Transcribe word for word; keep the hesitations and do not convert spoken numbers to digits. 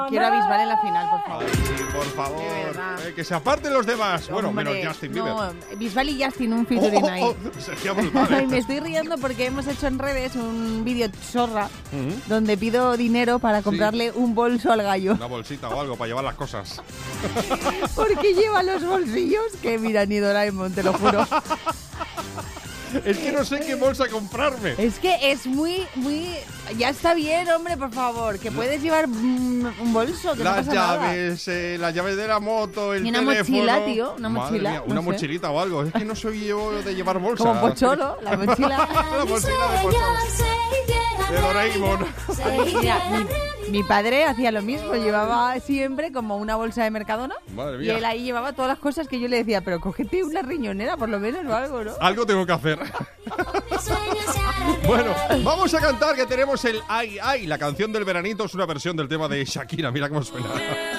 Quiero a Bisbal en la final, por favor. Ay, por favor. Eh, que se aparten los demás. Bueno, Hombre, menos Justin Bieber. No, Bisbal y Justin, un featuring Oh, ahí. oh, oh, sería brutal, Ay, ¿eh? me estoy riendo porque hemos hecho en redes un vídeo chorra Ujú. donde pido dinero para comprarle un bolso al gallo. Una bolsita o algo para llevar las cosas. Porque lleva los bolsillos que mira ni Doraemon, te lo juro. Es que no sé qué bolsa comprarme. Es que es muy, muy... Ya está bien, hombre, por favor. Que puedes llevar mm, un bolso, que Las no pasa nada. llaves, eh, las llaves de la moto, el Y una teléfono. mochila, tío, una Madre mochila, mía, no una sé. mochilita o algo. Es que no soy yo de llevar bolsa. Como Pocholo, la mochila. La mochila de Pocholo. De Doraemon. Mira, mi, mi padre hacía lo mismo. Llevaba siempre como una bolsa de Mercadona. Madre Y mía. él ahí llevaba todas las cosas que yo le decía, pero cógete una riñonera por lo menos o algo, ¿no? Algo tengo que hacer. Bueno, vamos a cantar que tenemos el Ay Ay. La canción del veranito es una versión del tema de Shakira. Mira cómo suena.